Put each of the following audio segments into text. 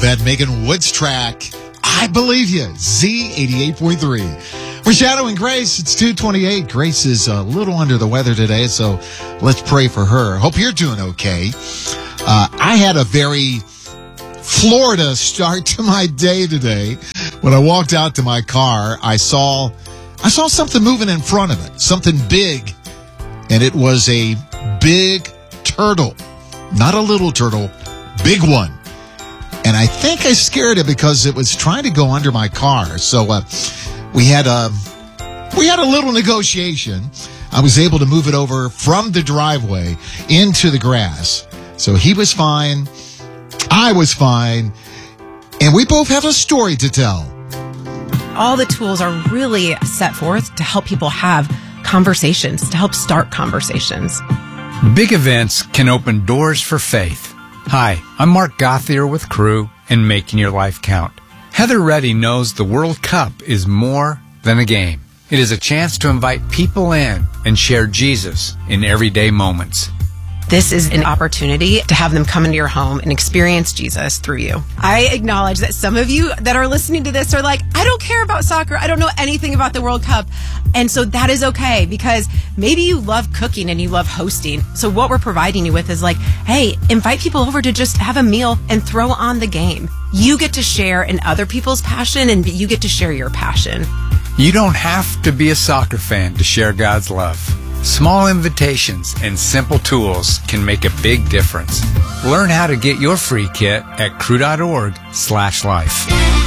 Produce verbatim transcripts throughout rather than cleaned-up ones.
that Megan Woods track, I Believe You, Z eighty-eight point three. We're shadowing Grace. It's two twenty-eight. Grace is a little under the weather today, so let's pray for her. Hope you're doing okay. Uh, I had a very Florida start to my day today. When I walked out to my car, I saw I saw something moving in front of it, something big, and it was a big turtle. Not a little turtle, big one. And I think I scared it because it was trying to go under my car. So uh, we had a we had a little negotiation. I was able to move it over from the driveway into the grass. So he was fine. I was fine. And we both have a story to tell. All the tools are really set forth to help people have conversations, to help start conversations. Big events can open doors for faith. Hi, I'm Mark Gothier with Crew and Making Your Life Count. Heather Reddy knows the World Cup is more than a game. It is a chance to invite people in and share Jesus in everyday moments. This is an opportunity to have them come into your home and experience Jesus through you. I acknowledge that some of you that are listening to this are like, I don't care about soccer. I don't know anything about the World Cup. And so that is okay, because maybe you love cooking and you love hosting. So what we're providing you with is like, hey, invite people over to just have a meal and throw on the game. You get to share in other people's passion, and you get to share your passion. You don't have to be a soccer fan to share God's love. Small invitations and simple tools can make a big difference. Learn how to get your free kit at crew.org slash life.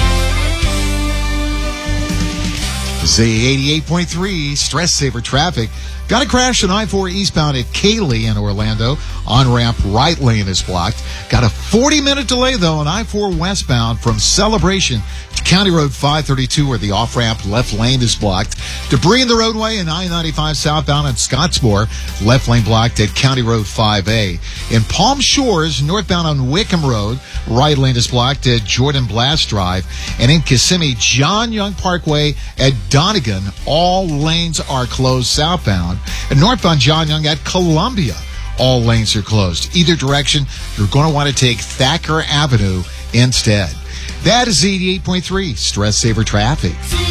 Z eighty-eight point three, Stress Saver Traffic. Got a crash on I four eastbound at Cayley in Orlando. On-ramp right lane is blocked. Got a forty-minute delay, though, on I four westbound from Celebration to County Road five thirty-two, where the off-ramp left lane is blocked. Debris in the roadway in I ninety-five southbound at Scottsmore. Left lane blocked at County Road five A. In Palm Shores, northbound on Wickham Road, right lane is blocked at Jordan Blast Drive. And in Kissimmee, John Young Parkway at Donegan, all lanes are closed southbound. And northbound John Young at Columbia, all lanes are closed. Either direction, you're going to want to take Thacker Avenue instead. That is eighty-eight point three, Stress Saver Traffic.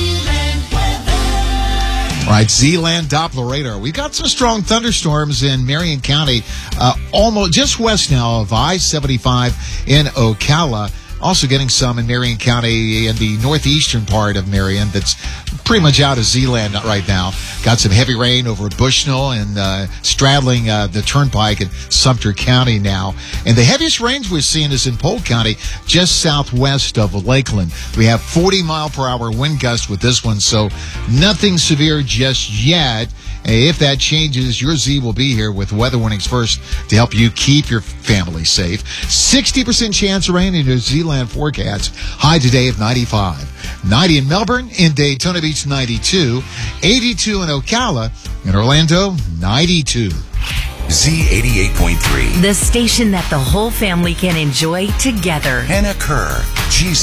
All right, Z-Land Doppler radar. We've got some strong thunderstorms in Marion County, uh, almost just west now of I seventy-five in Ocala. Also getting some in Marion County in the northeastern part of Marion that's pretty much out of Z-Land right now. Got some heavy rain over Bushnell and uh, straddling uh, the turnpike in Sumter County now. And the heaviest rains we're seeing is in Polk County, just southwest of Lakeland. We have forty mile per hour wind gusts with this one, so nothing severe just yet. If that changes, your Z will be here with weather warnings first to help you keep your family safe. sixty percent chance of rain in your Z-Land forecast. High today of ninety-five. ninety in Melbourne, in Daytona Beach, ninety-two. eighty-two in Ocala. In Orlando, ninety-two. Z eighty-eight point three. The station that the whole family can enjoy together. Hannah Kerr, Jesus.